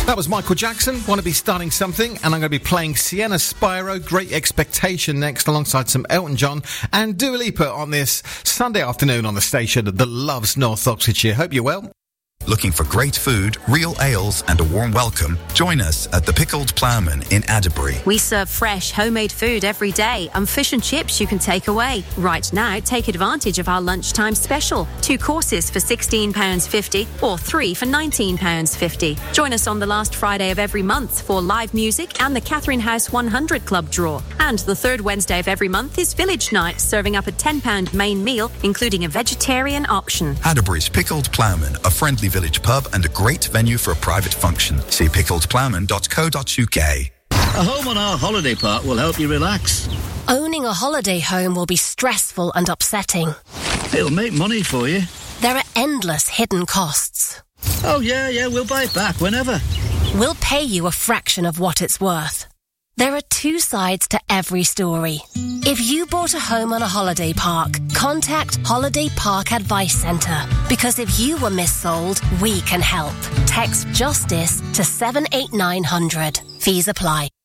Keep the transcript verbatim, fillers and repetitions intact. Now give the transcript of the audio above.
That was Michael Jackson, Want to Be Starting Something, and I'm going to be playing Sienna Spiro, Great Expectation next, alongside some Elton John and Dua Lipa on this Sunday afternoon on the station that loves North Oxfordshire. Hope you're well. Looking for great food, real ales and a warm welcome? Join us at the Pickled Ploughman in Adderbury. We serve fresh, homemade food every day and fish and chips you can take away. Right now, take advantage of our lunchtime special. Two courses for sixteen pounds fifty or three for nineteen pounds fifty. Join us on the last Friday of every month for live music and the Catherine House one hundred Club draw. And the third Wednesday of every month is Village Night, serving up a ten pounds main meal, including a vegetarian option. Adderbury's Pickled Ploughman, a friendly village pub and a great venue for a private function. See pickled ploughman dot co dot uk. A home on our holiday park will help you relax. Owning a holiday home will be stressful and upsetting. It'll make money for you. There are endless hidden costs. Oh, yeah, yeah, we'll buy it back whenever. We'll pay you a fraction of what it's worth. There are two sides to every story. If you bought a home on a holiday park, contact Holiday Park Advice Centre. Because if you were missold, we can help. Text JUSTICE to seven eight nine hundred. Fees apply.